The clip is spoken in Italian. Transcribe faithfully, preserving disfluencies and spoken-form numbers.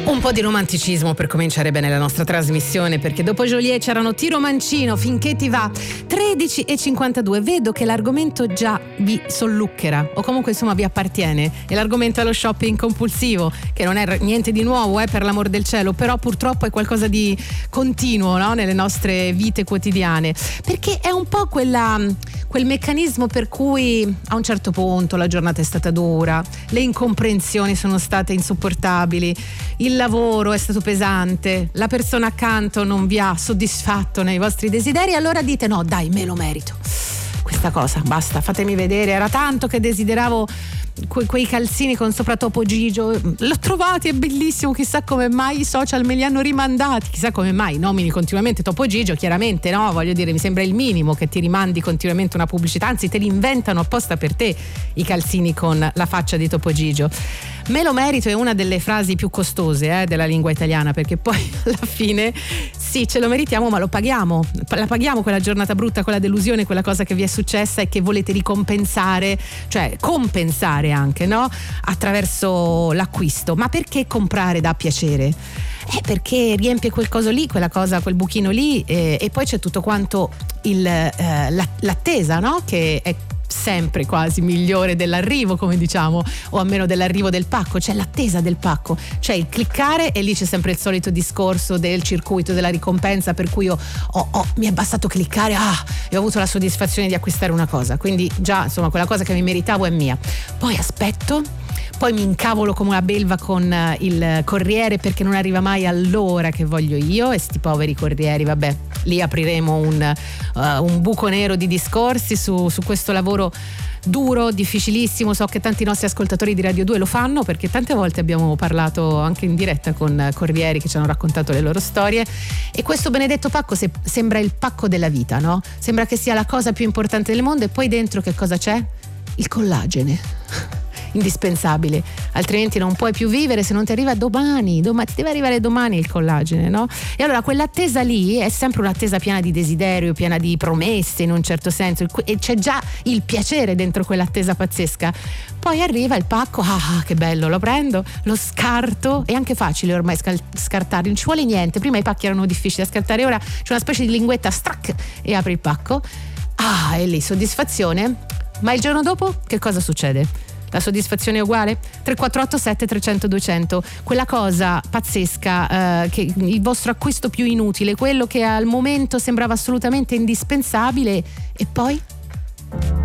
Un po' di romanticismo per cominciare bene la nostra trasmissione, perché dopo Joliet c'erano Tiro Mancino, Finché ti va. Tredici e cinquantadue, vedo che l'argomento già vi sollucchera, o comunque insomma vi appartiene, e l'argomento è lo shopping compulsivo, che non è niente di nuovo, eh, per l'amor del cielo, però purtroppo è qualcosa di continuo, no? Nelle nostre vite quotidiane, perché è un po' quella, quel meccanismo per cui a un certo punto la giornata è stata dura, le incomprensioni sono state insopportabili, il lavoro è stato pesante, la persona accanto non vi ha soddisfatto nei vostri desideri, allora dite no dai, me lo merito questa cosa, basta, fatemi vedere, era tanto che desideravo que- quei calzini con sopra Topo Gigio, l'ho trovati, è bellissimo, chissà come mai i social me li hanno rimandati, chissà come mai nomini continuamente Topo Gigio, chiaramente no, voglio dire, mi sembra il minimo che ti rimandi continuamente una pubblicità, anzi te li inventano apposta per te i calzini con la faccia di Topo Gigio. Me lo merito è una delle frasi più costose eh, della lingua italiana, perché poi alla fine sì, ce lo meritiamo, ma lo paghiamo, la paghiamo quella giornata brutta, quella delusione, quella cosa che vi è successa e che volete ricompensare, cioè compensare anche, no? Attraverso l'acquisto. Ma perché comprare dà piacere? Eh, perché riempie quel coso lì, quella cosa, quel buchino lì, eh, e poi c'è tutto quanto il, eh, l'attesa, no? Che è sempre quasi migliore dell'arrivo, come diciamo, o almeno dell'arrivo del pacco. C'è l'attesa del pacco, c'è il cliccare e lì c'è sempre il solito discorso del circuito della ricompensa, per cui io ho, ho, mi è bastato cliccare ah, e ho avuto la soddisfazione di acquistare una cosa, quindi già insomma quella cosa che mi meritavo è mia. Poi aspetto, poi mi incavolo come una belva con il corriere perché non arriva mai all'ora che voglio io, e sti poveri corrieri, vabbè, lì apriremo un, uh, un buco nero di discorsi su, su questo lavoro duro, difficilissimo. So che tanti nostri ascoltatori di Radio due lo fanno, perché tante volte abbiamo parlato anche in diretta con corrieri che ci hanno raccontato le loro storie, e questo benedetto pacco se, sembra il pacco della vita, no? Sembra che sia la cosa più importante del mondo, e poi dentro che cosa c'è? Il collagene. Indispensabile, altrimenti non puoi più vivere se non ti arriva domani, domani ti deve arrivare domani il collagene, no? E allora quell'attesa lì è sempre un'attesa piena di desiderio, piena di promesse in un certo senso, e c'è già il piacere dentro quell'attesa pazzesca. Poi arriva il pacco, ah che bello, lo prendo, lo scarto, è anche facile ormai scal- scartarli, non ci vuole niente, prima i pacchi erano difficili da scartare, ora c'è una specie di linguetta, strac, e apri il pacco, ah, e lì soddisfazione. Ma il giorno dopo che cosa succede? La soddisfazione è uguale? tre quattro otto sette trecento duecento, quella cosa pazzesca, eh, che il vostro acquisto più inutile, quello che al momento sembrava assolutamente indispensabile, e poi